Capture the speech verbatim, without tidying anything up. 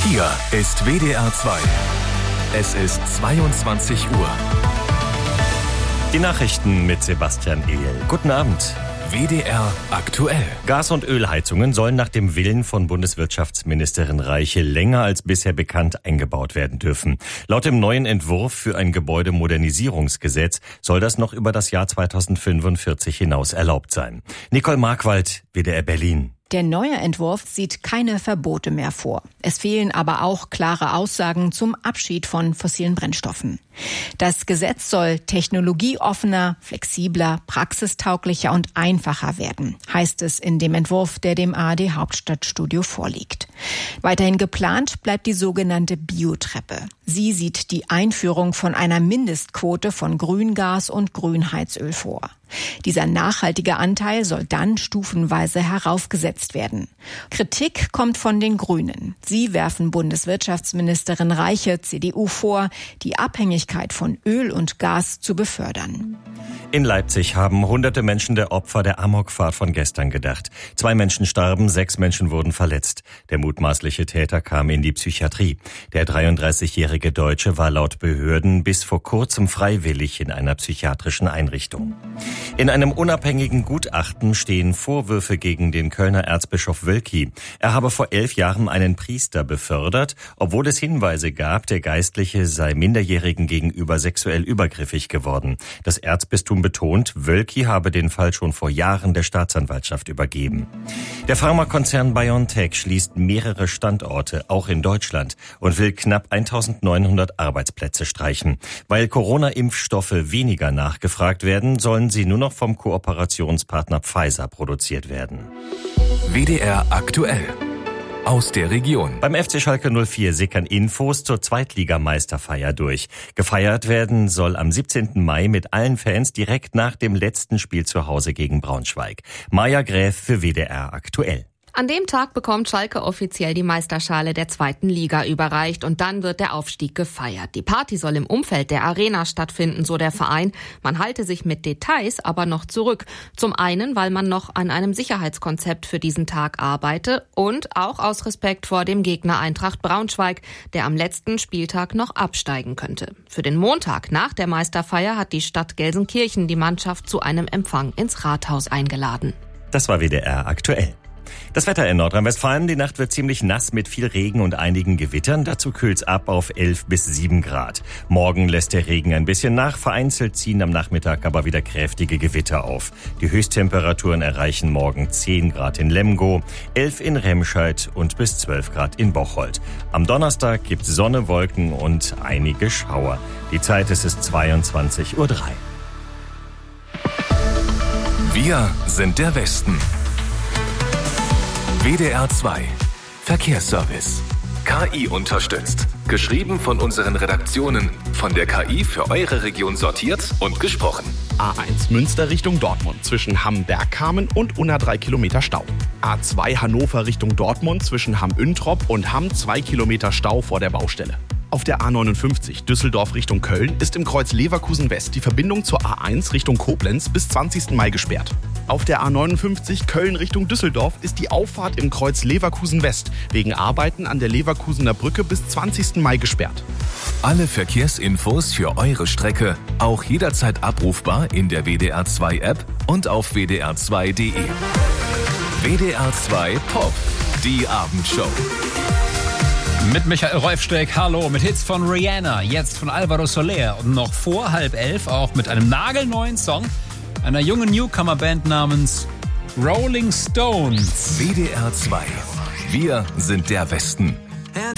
Hier ist W D R zwei. Es ist zweiundzwanzig Uhr. Die Nachrichten mit Sebastian Ehl. Guten Abend. W D R aktuell. Gas- und Ölheizungen sollen nach dem Willen von Bundeswirtschaftsministerin Reiche länger als bisher bekannt eingebaut werden dürfen. Laut dem neuen Entwurf für ein Gebäudemodernisierungsgesetz soll das noch über das Jahr zweitausendfünfundvierzig hinaus erlaubt sein. Nicole Markwald, W D R Berlin. Der neue Entwurf sieht keine Verbote mehr vor. Es fehlen aber auch klare Aussagen zum Abschied von fossilen Brennstoffen. Das Gesetz soll technologieoffener, flexibler, praxistauglicher und einfacher werden, heißt es in dem Entwurf, der dem A R D Hauptstadtstudio vorliegt. Weiterhin geplant bleibt die sogenannte Biotreppe. Sie sieht die Einführung von einer Mindestquote von Grüngas und Grünheizöl vor. Dieser nachhaltige Anteil soll dann stufenweise heraufgesetzt werden. Kritik kommt von den Grünen. Sie werfen Bundeswirtschaftsministerin Reiche, C D U, vor, die Abhängigkeit von Öl und Gas zu befördern. In Leipzig haben hunderte Menschen der Opfer der Amokfahrt von gestern gedacht. Zwei Menschen starben, sechs Menschen wurden verletzt. Der mutmaßliche Täter kam in die Psychiatrie. Der dreiunddreißigjährige Deutsche war laut Behörden bis vor kurzem freiwillig in einer psychiatrischen Einrichtung. In einem unabhängigen Gutachten stehen Vorwürfe gegen den Kölner Erzbischof Wölki. Er habe vor elf Jahren einen Priester befördert, obwohl es Hinweise gab, der Geistliche sei Minderjährigen gegenüber sexuell übergriffig geworden. Das Erzbistum betont, Wölki habe den Fall schon vor Jahren der Staatsanwaltschaft übergeben. Der Pharmakonzern BioNTech schließt mehrere Standorte, auch in Deutschland, und will knapp eintausendneunhundert Arbeitsplätze streichen. Weil Corona-Impfstoffe weniger nachgefragt werden, sollen sie nur noch vom Kooperationspartner Pfizer produziert werden. W D R aktuell. Aus der Region. Beim F C Schalke null vier sickern Infos zur Zweitligameisterfeier durch. Gefeiert werden soll am siebzehnten Mai mit allen Fans direkt nach dem letzten Spiel zu Hause gegen Braunschweig. Maja Gräf für W D R aktuell. An dem Tag bekommt Schalke offiziell die Meisterschale der zweiten Liga überreicht und dann wird der Aufstieg gefeiert. Die Party soll im Umfeld der Arena stattfinden, so der Verein. Man halte sich mit Details aber noch zurück. Zum einen, weil man noch an einem Sicherheitskonzept für diesen Tag arbeite und auch aus Respekt vor dem Gegner Eintracht Braunschweig, der am letzten Spieltag noch absteigen könnte. Für den Montag nach der Meisterfeier hat die Stadt Gelsenkirchen die Mannschaft zu einem Empfang ins Rathaus eingeladen. Das war W D R aktuell. Das Wetter in Nordrhein-Westfalen. Die Nacht wird ziemlich nass mit viel Regen und einigen Gewittern. Dazu kühlt's ab auf elf bis sieben Grad. Morgen lässt der Regen ein bisschen nach. Vereinzelt ziehen am Nachmittag aber wieder kräftige Gewitter auf. Die Höchsttemperaturen erreichen morgen zehn Grad in Lemgo, elf in Remscheid und bis zwölf Grad in Bocholt. Am Donnerstag gibt's Sonne, Wolken und einige Schauer. Die Zeit ist es zweiundzwanzig Uhr drei. Wir sind der Westen. W D R zwei. Verkehrsservice. K I unterstützt. Geschrieben von unseren Redaktionen. Von der K I für eure Region sortiert und gesprochen. A eins Münster Richtung Dortmund zwischen Hamm-Bergkamen und Unna drei Kilometer Stau. A zwei Hannover Richtung Dortmund zwischen Hamm-Üntrop und Hamm zwei Kilometer Stau vor der Baustelle. Auf der A neunundfünfzig Düsseldorf Richtung Köln ist im Kreuz Leverkusen West die Verbindung zur A eins Richtung Koblenz bis zwanzigsten Mai gesperrt. Auf der A neunundfünfzig Köln Richtung Düsseldorf ist die Auffahrt im Kreuz Leverkusen West wegen Arbeiten an der Leverkusener Brücke bis zwanzigsten Mai gesperrt. Alle Verkehrsinfos für eure Strecke auch jederzeit abrufbar in der W D R zwei App und auf w d r zwei punkt d e. W D R zwei Pop, die Abendshow. Mit Michael Rolfstreck, hallo, mit Hits von Rihanna, jetzt von Alvaro Soler und noch vor halb elf auch mit einem nagelneuen Song einer jungen Newcomer-Band namens Rolling Stones. W D R zwei. Wir sind der Westen.